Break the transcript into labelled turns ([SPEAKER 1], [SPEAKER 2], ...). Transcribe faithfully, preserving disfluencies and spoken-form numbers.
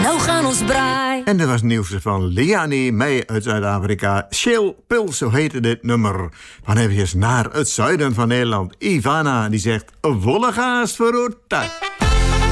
[SPEAKER 1] nou gaan ons braai.
[SPEAKER 2] En dat was het nieuws van Liani mee uit Zuid-Afrika. Chill Pil, zo heette dit nummer. Dan even naar het zuiden van Nederland. Ivana, die zegt, wollegaas voor uw tak.